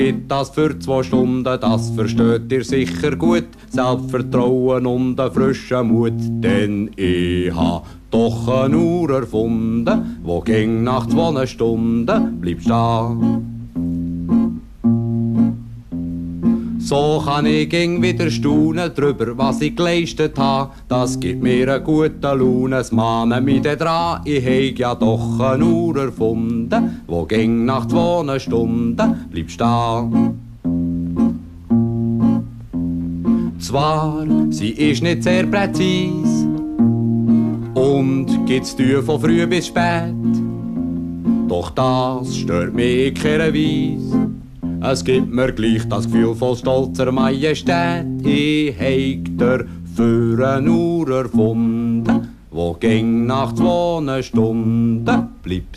Geht das für 2 Stunden, das versteht ihr sicher gut. Selbstvertrauen und einen frischen Mut, denn ich ha doch eine Uhr erfunden, wo ging nach 2 Stunden bleibt stehen. So kann ich ging wieder staunen drüber, was ich geleistet ha. Das gibt mir eine gute Laune, es mahnen mich dran. Ich heig ja doch eine Uhr erfunden, wo ging nach 2 Stunden bleibt stehen. Zwar, sie ist nicht sehr präzis und gibt's Tür von früh bis spät, doch das stört mich in keiner Weise. Es gibt mir gleich das Gefühl von stolzer Majestät. Ich heig der für eine Uhr erfunden, wo ging nach 2 Stunden bleibt.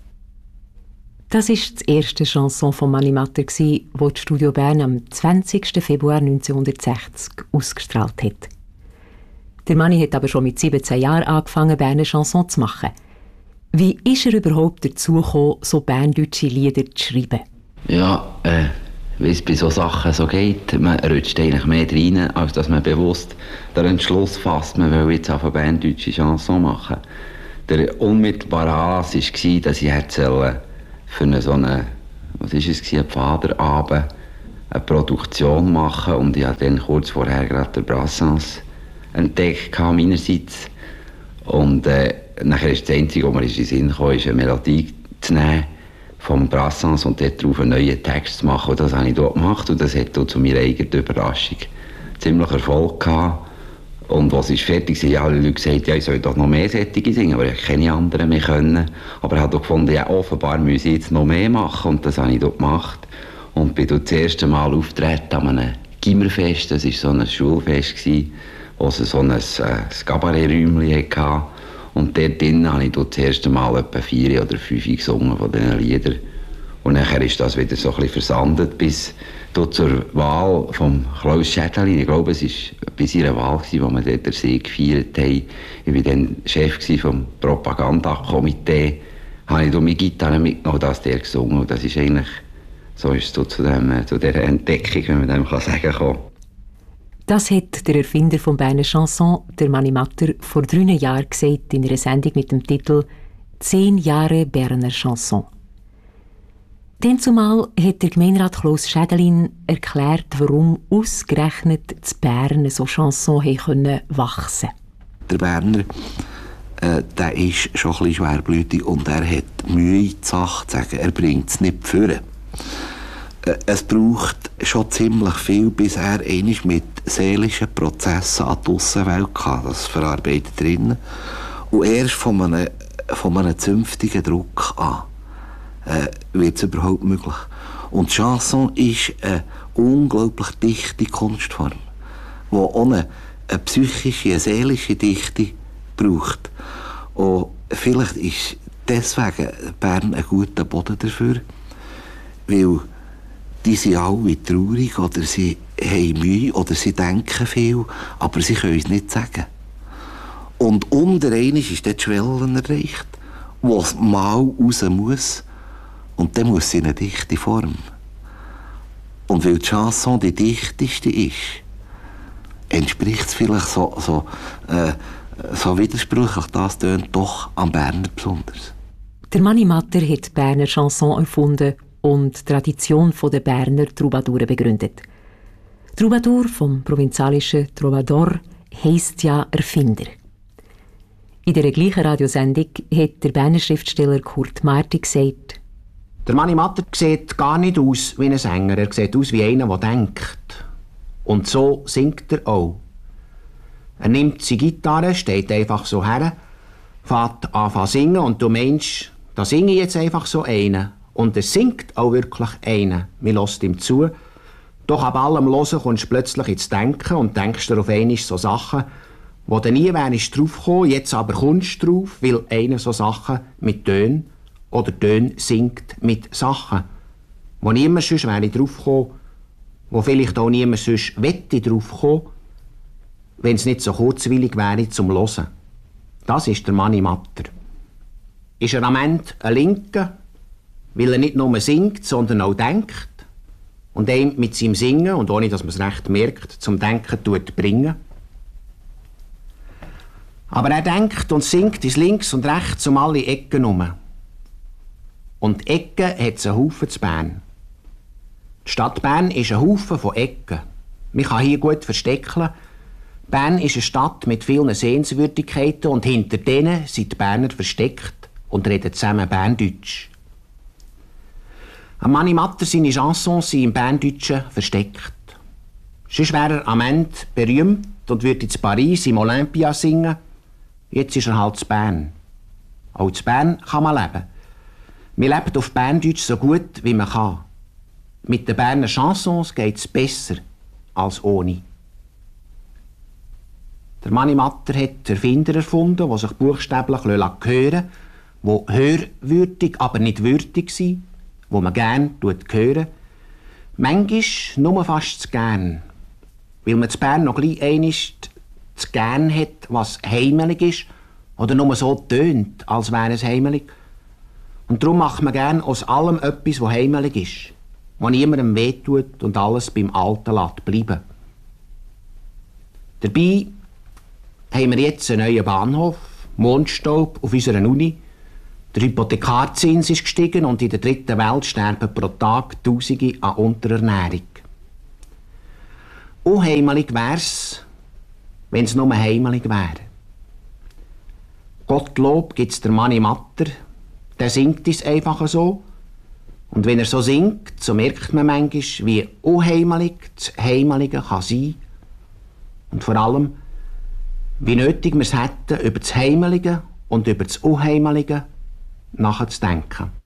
Das war das erste Chanson von Mani Matter, das das Studio Bern am 20. Februar 1960 ausgestrahlt hat. Der Mani hat aber schon mit 17 Jahren angefangen, Berner Chanson zu machen. Wie ist er überhaupt dazu gekommen, so berndeutsche Lieder zu schreiben? Ja, wie es bei so Sachen so geht, man rutscht eigentlich mehr rein, als dass man bewusst den Entschluss fasst, man will jetzt auf eine berndeutsche Chanson machen. Der unmittelbare Anlass war, dass ich für so eine, einen Vaterabend eine Produktion machen, und ich habe dann kurz vorher gerade den Brassens entdeckt meinerseits. Und nachher ist das Einzige, was mir in den Sinn kam, eine Melodie zu nehmen vom Brassens und dort drauf einen neuen Text zu machen. Und das habe ich dort gemacht, und das hat zu meiner eigenen Überraschung ziemlich Erfolg gehabt. Und als es fertig war, haben alle Leute gesagt, ja, ich soll doch noch mehr Sättige singen, aber ich keine anderen mehr können. Aber ich habe gefunden, ja, offenbar muss ich jetzt noch mehr machen, und das habe ich dort gemacht. Und bin dort das erste Mal auftreten an einem Gimmerfest, das war so ein Schulfest, wo es so ein Kabaretträumchen hatte. Und dort drinnen habe ich das erste Mal etwa 4 oder 5 gesungen von diesen Liedern. Und nachher ist das wieder so ein bisschen versandet bis zur Wahl von Klaus Schädelin. Ich glaube, es war bei seiner Wahl, wo wir dort den Sieg gefeiert haben. Ich war dann Chef vom Propagandakomitee. Habe ich meine Gitarre mitgenommen, das der gesungen. Und das ist eigentlich, so ist es zu dieser Entdeckung, wenn man dem sagen kann. Das hat der Erfinder von Berner Chanson, der Mani Matter, vor 3 Jahren gesagt in einer Sendung mit dem Titel «10 Jahre Berner Chanson». Dann zumal hat der Gemeinderat Klaus Schädelin erklärt, warum ausgerechnet das Bern so Chanson wachsen konnte. Der Berner der ist schon ein bisschen schwerblütig und er hat Mühe, die Sache zu sagen. Er bringt es nicht vor. Es braucht schon ziemlich viel, bis er einmal mit seelischen Prozessen an die Aussenwelt kam. Das verarbeitet drinnen. Und erst von einem zünftigen Druck an wird es überhaupt möglich. Und die Chanson ist eine unglaublich dichte Kunstform, die auch eine psychische, eine seelische Dichte braucht. Und vielleicht ist deswegen Bern ein guter Boden dafür, weil die sind alle traurig oder sie haben Mühe oder sie denken viel, aber sie können es nicht sagen. Und unter einmal ist dort die Schwelle erreicht, wo es mal raus muss. Und dann muss sie in eine dichte Form. Und weil die Chanson die dichteste ist, entspricht es vielleicht so widersprüchlich, das tönt doch am Berner besonders. Der Mani Matter hat die Berner Chanson erfunden und die Tradition der Berner Troubadouren begründet. Troubadour vom provenzalischen Trovador heisst ja Erfinder. In der gleichen Radiosendung hat der Berner Schriftsteller Kurt Marti gesagt: Der Mani Matter sieht gar nicht aus wie ein Sänger, er sieht aus wie einer, der denkt. Und so singt er auch. Er nimmt seine Gitarre, steht einfach so her, fährt an zu singen und du meinst, da singe ich jetzt einfach so einen. Und er singt auch wirklich einen. Man hört ihm zu. Doch ab allem Hören kommst du plötzlich ins Denken und denkst dir auf einmal so Sachen, wo du nie wärst draufgekommen, jetzt aber kommst du drauf, weil einer so Sachen mit Tönen oder Töne singt mit Sachen, wo niemand sonst wäre draufgekommen, wo vielleicht auch niemand sonst wette draufgekommen, wenn es nicht so kurzweilig wäre zum Hören. Das ist der Mani Matter. Ist er am Ende ein Linker, weil er nicht nur singt, sondern auch denkt? und einem mit seinem Singen, und ohne dass man es recht merkt, zum Denken bringen. Aber er denkt und singt ins Links und Rechts um alle Ecken herum. Und Ecken hat es einen Haufen zu Bern. Die Stadt Bern ist ein Haufen von Ecken. Man kann hier gut verstecken. Bern ist eine Stadt mit vielen Sehenswürdigkeiten und hinter denen sind die Berner versteckt und reden zusammen Berndeutsch. Mani Matter, seine Chansons sind im Berndeutschen versteckt. Sonst wäre er am Ende berühmt und würde in Paris im Olympia singen. Jetzt ist er halt zu Bern. Auch zu Bern kann man leben. Man lebt auf Berndeutsch so gut, wie man kann. Mit den Berner Chansons geht es besser als ohne. Der Mani Matter hat Erfinder erfunden, die sich buchstäblich hören lassen, die hörwürdig, aber nicht würdig sind, die man gerne hören. Manchmal nur fast zu gern, weil man zu Bern noch gleich einmal zu gern hat, was heimelig ist, oder nur so tönt, als wäre es heimelig. Und darum macht man gern aus allem etwas, was heimelig ist, was niemandem wehtut und alles beim Alten lässt bleiben. Dabei haben wir jetzt einen neuen Bahnhof, Mondstaub auf unserer Uni. Der Hypothekarzins ist gestiegen und in der dritten Welt sterben pro Tag Tausende an Unterernährung. Unheimelig wär's, wenn es nur heimelig wäre. Gottlob gibt's der Mani Matter, der singt es einfach so. Und wenn er so singt, so merkt man manchmal, wie unheimelig das Heimelige kann sein. Und vor allem, wie nötig wir es hätten, über das Heimelige und über das Unheimelige nachzudenken.